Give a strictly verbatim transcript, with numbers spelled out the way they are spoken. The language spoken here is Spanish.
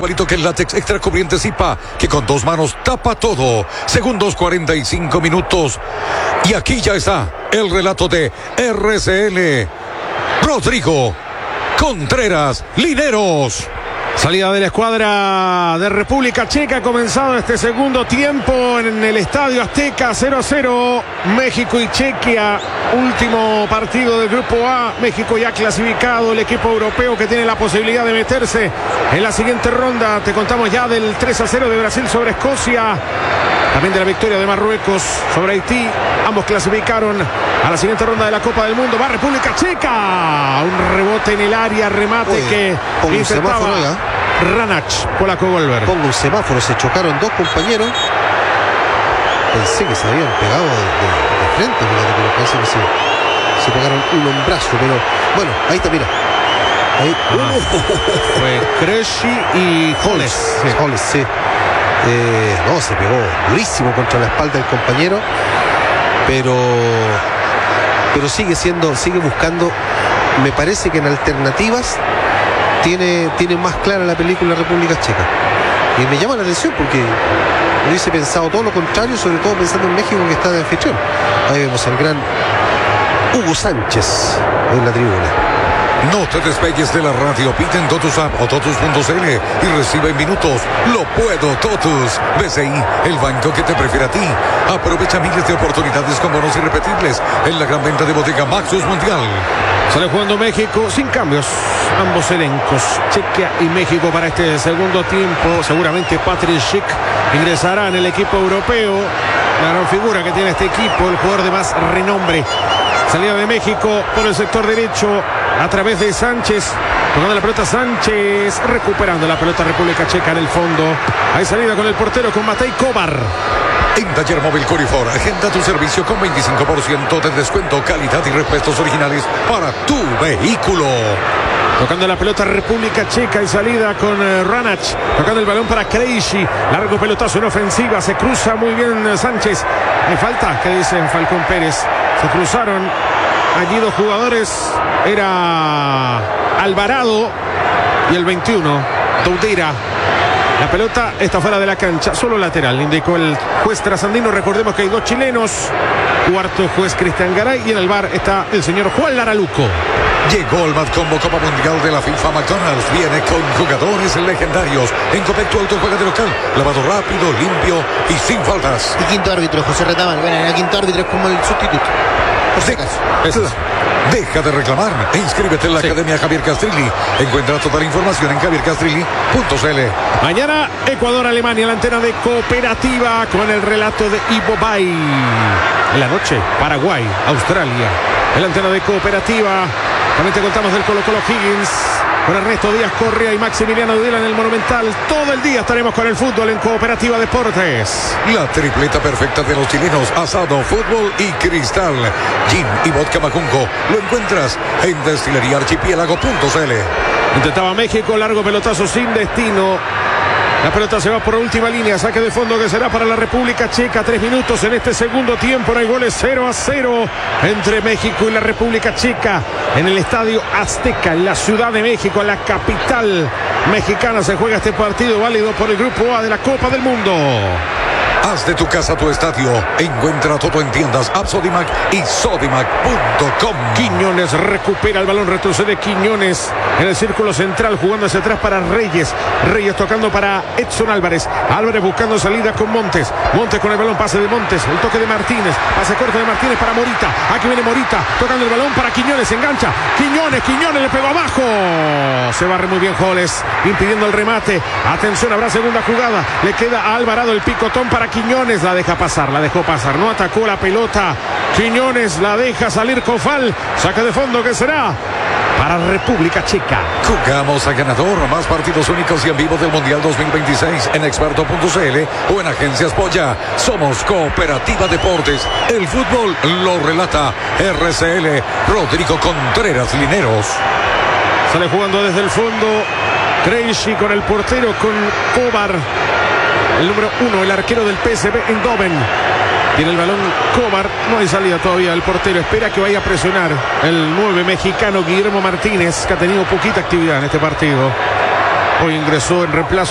igualito que el látex extra cubriente Zipa, que con dos manos tapa todo. Segundos cuarenta y cinco minutos. Y aquí ya está el relato de R C L. Rodrigo Contreras Lineros. Salida de la escuadra de República Checa. Ha comenzado este segundo tiempo en el Estadio Azteca. Cero a cero México y Chequia. Último partido del grupo A. México ya clasificado. El equipo europeo que tiene la posibilidad de meterse en la siguiente ronda. Te contamos ya del tres a cero de Brasil sobre Escocia. También de la victoria de Marruecos sobre Haití. Ambos clasificaron a la siguiente ronda de la Copa del Mundo. Va República Checa. Un rebote en el área, remate Oye, que intentaba Ranach, polaco Golver. Pongo un semáforo, se chocaron dos compañeros. Pensé que se habían pegado de, de, de frente, fíjate, pero parece que se, se pegaron un hombrazo. Pero bueno, ahí está, mira. Ahí. Ah, fue Cresci y Holles. Sí. Holles, sí. Eh, no, se pegó durísimo contra la espalda del compañero, pero pero sigue siendo, sigue buscando. Me parece que en alternativas tiene, tiene más clara la película República Checa, y me llama la atención porque hubiese pensado todo lo contrario, sobre todo pensando en México, que está de anfitrión. Ahí vemos al gran Hugo Sánchez en la tribuna. No te despegues de la radio, pide en Totus App o Totus punto c l y recibe en minutos. Lo puedo, Totus. B C I, el banco que te prefiere a ti. Aprovecha miles de oportunidades con bonos irrepetibles en la gran venta de Bodega Maxus Mundial. Sale jugando México sin cambios. Ambos elencos, Chequia y México, para este segundo tiempo. Seguramente Patrick Schick ingresará en el equipo europeo. La gran figura que tiene este equipo, el jugador de más renombre. Salida de México por el sector derecho a través de Sánchez. Tomando la pelota Sánchez, recuperando la pelota República Checa en el fondo. Hay salida con el portero, con Matej Kovar. En Taller Móvil Corifor, agenda tu servicio con veinticinco por ciento de descuento, calidad y repuestos originales para tu vehículo. Tocando la pelota República Checa y salida con uh, Ranach. Tocando el balón para Cresci. Largo pelotazo en ofensiva. Se cruza muy bien uh, Sánchez. Hay falta, que dicen Falcón Pérez. Se cruzaron allí dos jugadores. Era Alvarado y el veintiuno, Doudera. La pelota está fuera de la cancha, solo lateral, indicó el juez trasandino. Recordemos que hay dos chilenos. Cuarto juez Cristian Garay, y en el bar está el señor Juan Laraluco. Llegó el Matcombo Copa Mundial de la FIFA. McDonald's viene con jugadores legendarios. En Copec, tu auto juega de local. Lavado rápido, limpio y sin faltas. Y quinto árbitro, José Retamal. Bueno, el quinto árbitro es como el sustituto, por si acaso. Eso es. Deja de reclamar e inscríbete en la sí. Academia Javier Castrilli. Encuentra toda la información en javier castrilli punto c l. Mañana Ecuador-Alemania, la antena de Cooperativa, con el relato de Ivo Bay. En la noche, Paraguay, Australia. En la antena de Cooperativa también te contamos del Colo Colo Higgins, con Ernesto Díaz Correa y Maximiliano Udela en el Monumental. Todo el día estaremos con el fútbol en Cooperativa Deportes. La tripleta perfecta de los chilenos: asado, fútbol y cristal. Gin y vodka Majunco lo encuentras en destilería archipiélago punto c l. Intentaba México, largo pelotazo sin destino. La pelota se va por última línea, saque de fondo que será para la República Checa. Tres minutos en este segundo tiempo, no hay goles. Cero a cero entre México y la República Checa en el Estadio Azteca, en la Ciudad de México, en la capital mexicana. Se juega este partido válido por el Grupo A de la Copa del Mundo. Haz de tu casa tu estadio. Encuentra todo en tiendas App Sodimac y Sodimac punto com. Quiñones recupera el balón, retrocede Quiñones en el círculo central, jugando hacia atrás para Reyes. Reyes tocando para Edson Álvarez. Álvarez buscando salida con Montes. Montes con el balón, pase de Montes. El toque de Martínez. Pase corto de Martínez para Morita. Aquí viene Morita tocando el balón para Quiñones. Engancha. Quiñones, Quiñones le pegó abajo. Se barre muy bien Joles, impidiendo el remate. Atención, habrá segunda jugada. Le queda a Alvarado el picotón para Quiñones. La deja pasar, la dejó pasar. No atacó la pelota. Quiñones la deja salir Cofal. Saque de fondo que será para República Checa. Jugamos a ganador. Más partidos únicos y en vivo del Mundial dos mil veintiséis en experto punto c l o en Agencias Polla. Somos Cooperativa Deportes. El fútbol lo relata R C L. Rodrigo Contreras Lineros. Sale jugando desde el fondo Cresci con el portero, con Kovar. El número uno, el arquero del P S V Eindhoven. Tiene el balón Kovar, no hay salida todavía. El portero espera que vaya a presionar el nueve mexicano Guillermo Martínez, que ha tenido poquita actividad en este partido. Hoy ingresó en reemplazo